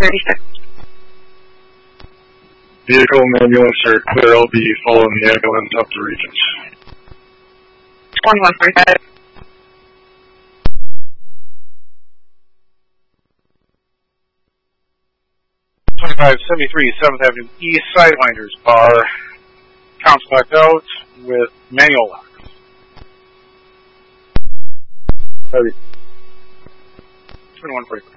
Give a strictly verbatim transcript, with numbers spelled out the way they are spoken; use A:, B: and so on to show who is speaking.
A: thirty-six.
B: Vehicle and ambulance are clear. I'll be following the ambulance up to Regents.
A: twenty-one forty-five.
C: twenty-five seventy-three, seventh Avenue East, Sidewinders Bar. Counts blacked out with manual locks.
B: thirty.
C: twenty-one forty-five.